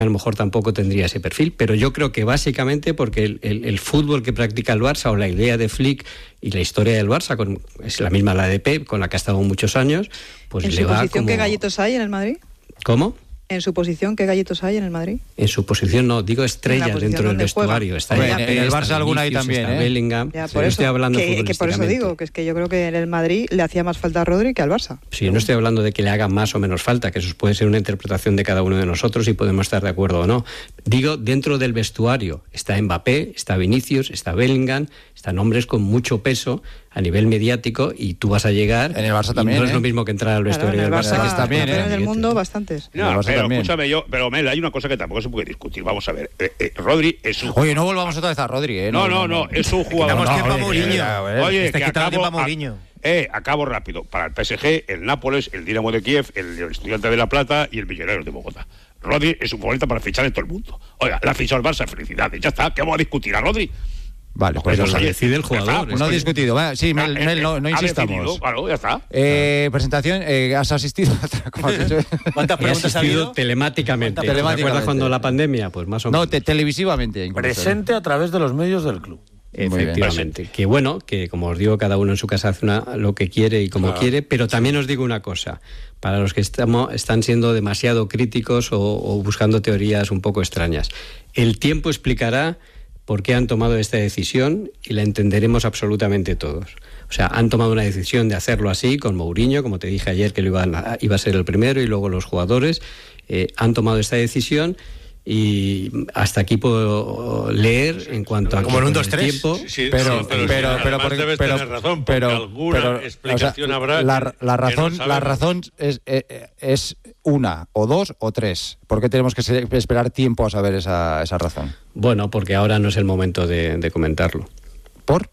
a lo mejor tampoco tendría ese perfil, pero yo creo que básicamente porque el fútbol que practica el Barça o la idea de Flick y la historia del Barça es la misma la de Pep, con la que ha estado muchos años, pues le va como... ¿En su posición qué gallitos hay en el Madrid? ¿Cómo? ¿En su posición qué gallitos hay en el Madrid? En su posición no, digo estrellas dentro del vestuario. Está en el Barça alguna hay también, está Bellingham. Ya, por eso, estoy hablando que por eso digo, que es que yo creo que en el Madrid le hacía más falta a Rodri que al Barça. Sí, no estoy hablando de que le haga más o menos falta, que eso puede ser una interpretación de cada uno de nosotros y podemos estar de acuerdo o no. Digo, dentro del vestuario está Mbappé, está Vinicius, está Bellingham, están hombres con mucho peso a nivel mediático y tú vas a llegar. En el Barça también. No es lo mismo que entrar al vestuario del Barça, que está bien. En el mundo, bastantes. No, pero escúchame, pero Mel, hay una cosa que tampoco se puede discutir. Vamos a ver. Rodri es un. Oye, no volvamos otra vez a Rodri, No, es un jugador. Damos tiempo a Mourinho. Oye, que Mourinho. Acabo rápido. Para el PSG, el Nápoles, el Dinamo de Kiev, el Estudiante de La Plata y el Millonarios de Bogotá. Rodri es un futbolista para fichar en todo el mundo. Oiga, la ha fichado el Barça, felicidades. Ya está, ¿qué vamos a discutir a Rodri? Vale, pues lo decide el jugador. No he discutido. Sí, Mel, no insistamos. Claro, ya está. Presentación, ¿has asistido? ¿Cuántas preguntas ha habido? Telemáticamente. ¿Te acuerdas cuando la pandemia? Pues más o menos. No, televisivamente. Incluso. Presente a través de los medios del club. Efectivamente. Que bueno, que como os digo, cada uno en su casa hace lo que quiere y como quiere, pero también os digo una cosa. Para los que están siendo demasiado críticos o buscando teorías un poco extrañas. El tiempo explicará por qué han tomado esta decisión y la entenderemos absolutamente todos. O sea, han tomado una decisión de hacerlo así, con Mourinho, como te dije ayer que iba a ser el primero, y luego los jugadores han tomado esta decisión y hasta aquí puedo leer en cuanto a como en un 2-3 tiempo, pero debes tener razón, porque alguna explicación habrá. La razón es una o dos o tres. ¿Por qué tenemos que esperar tiempo a saber esa razón? Bueno, porque ahora no es el momento de comentarlo. ¿Por?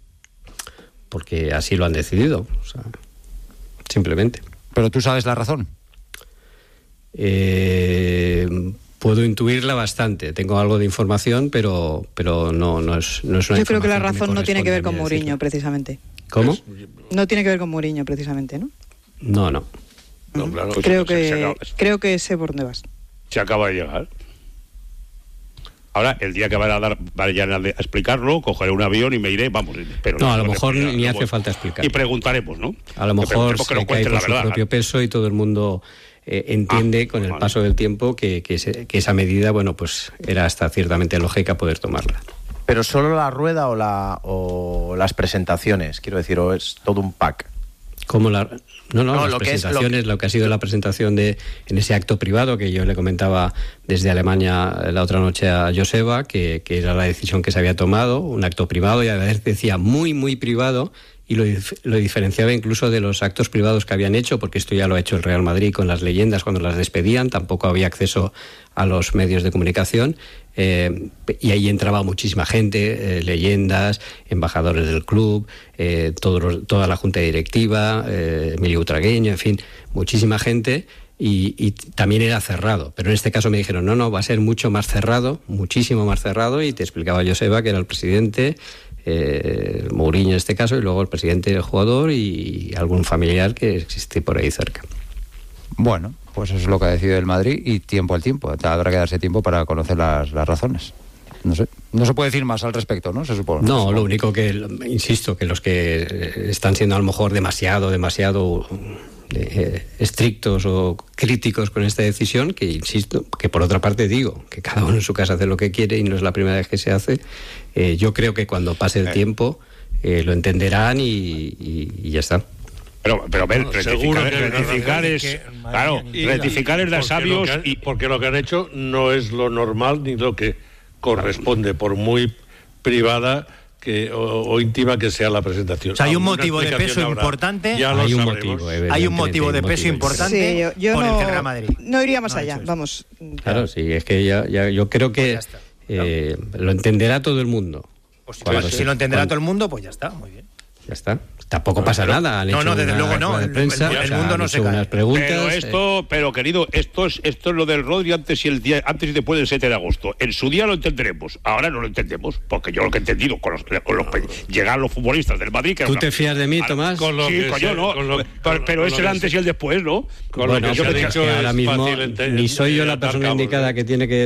Porque así lo han decidido, o sea, simplemente. ¿Pero tú sabes la razón? Puedo intuirla bastante. Tengo algo de información, pero no es una. Yo creo que la razón no tiene que ver con Mourinho, precisamente. ¿Cómo? No tiene que ver con Mourinho, precisamente, ¿no? No. No, claro. Creo que sé por dónde vas. Se acaba de llegar. Ahora, el día que vayan a explicarlo, cogeré un avión y me iré, vamos. Pero no, a lo mejor ni hace falta explicar. Y preguntaremos, ¿no? A lo mejor se cae por su propio peso y todo el mundo entiende con el paso del tiempo que esa medida, bueno, pues era hasta ciertamente lógica poder tomarla. Pero solo la rueda o las presentaciones, quiero decir, o es todo un pack. Como las presentaciones, lo que ha sido la presentación en ese acto privado que yo le comentaba desde Alemania la otra noche a Joseba, que era la decisión que se había tomado, un acto privado, y a veces decía muy, muy privado, y lo diferenciaba incluso de los actos privados que habían hecho, porque esto ya lo ha hecho el Real Madrid con las leyendas cuando las despedían, tampoco había acceso a los medios de comunicación, y ahí entraba muchísima gente, leyendas, embajadores del club, toda la junta directiva, Emilio Butragueño, en fin, muchísima gente, y también era cerrado, pero en este caso me dijeron, no, va a ser mucho más cerrado, muchísimo más cerrado, y te explicaba Joseba que era el presidente, Mourinho en este caso, y luego el presidente del jugador y algún familiar que existe por ahí cerca. Bueno, pues eso es lo que ha decidido el Madrid, y tiempo al tiempo. Habrá que darse tiempo para conocer las razones. No sé, no se puede decir más al respecto, ¿no? Se supone. No, lo único que, insisto, que los que están siendo a lo mejor demasiado estrictos o críticos con esta decisión, que insisto, que por otra parte digo, que cada uno en su casa hace lo que quiere y no es la primera vez que se hace, yo creo que cuando pase el tiempo lo entenderán y ya está. Pero rectificar es de sabios, porque lo que han hecho no es lo normal ni lo que corresponde, por muy privada o íntima que sea la presentación. O sea, hay un motivo de peso importante. Hay un motivo de peso importante por el Real Madrid. No iría más allá, vamos. Claro, sí, es que yo creo que lo entenderá todo el mundo. Pues si lo entenderá todo el mundo, pues ya está, muy bien. Ya está. Tampoco pasa nada. No, desde luego no. El mundo no se cae. Pero querido, esto es lo del Rodri antes y después del 7 de agosto. En su día lo entenderemos. Ahora no lo entendemos, porque yo lo que he entendido con los llegar los futbolistas del Madrid. ¿Tú te fías de mí, Tomás? Sí, yo no. Pero es el antes y el después, ¿no? Bueno, yo creo que ahora mismo ni soy yo la persona indicada que tiene que